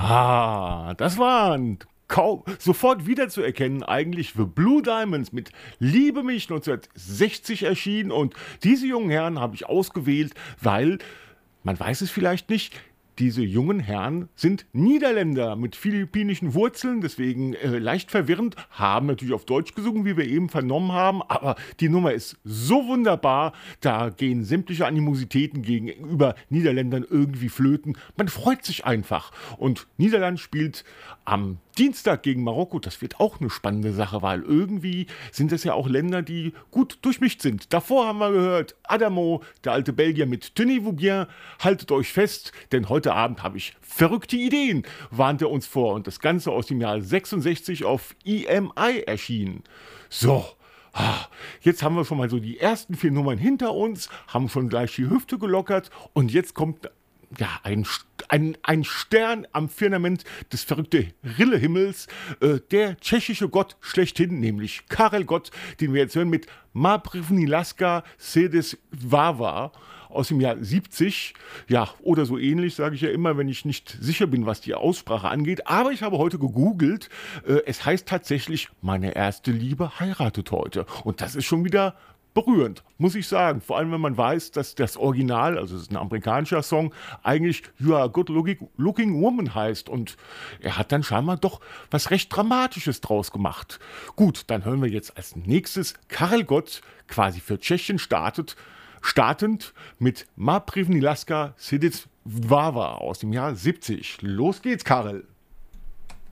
Das waren kaum sofort wiederzuerkennen eigentlich The Blue Diamonds mit Liebe mich 1960 erschienen, und diese jungen Herren habe ich ausgewählt, weil man weiß es vielleicht nicht. Diese jungen Herren sind Niederländer mit philippinischen Wurzeln, deswegen leicht verwirrend, haben natürlich auf Deutsch gesungen, wie wir eben vernommen haben, aber die Nummer ist so wunderbar, da gehen sämtliche Animositäten gegenüber Niederländern irgendwie flöten. Man freut sich einfach. Und Niederland spielt am Dienstag gegen Marokko. Das wird auch eine spannende Sache, weil irgendwie sind es ja auch Länder, die gut durchmischt sind. Davor haben wir gehört, Adamo, der alte Belgier mit Tenez-vous bien, haltet euch fest, denn heute Abend habe ich verrückte Ideen, warnt er uns vor. Und das Ganze aus dem Jahr 66 auf EMI erschienen. So, jetzt haben wir schon mal so die ersten 4 Nummern hinter uns, haben schon gleich die Hüfte gelockert, und jetzt kommt ja, ein Stern am Firmament des verrückten Rillehimmels, der tschechische Gott schlechthin, nämlich Karel Gott, den wir jetzt hören mit Ma první láska sedes Vava aus dem Jahr 70, ja, oder so ähnlich, sage ich ja immer, wenn ich nicht sicher bin, was die Aussprache angeht. Aber ich habe heute gegoogelt, es heißt tatsächlich, meine erste Liebe heiratet heute. Und das ist schon wieder berührend, muss ich sagen. Vor allem, wenn man weiß, dass das Original, also es ist ein amerikanischer Song, eigentlich You Are a Good Looking Woman heißt. Und er hat dann scheinbar doch was recht Dramatisches draus gemacht. Gut, dann hören wir jetzt als nächstes Karel Gott, quasi für Tschechien startend mit Ma první láska sedes Vava aus dem Jahr 70. Los geht's, Karel.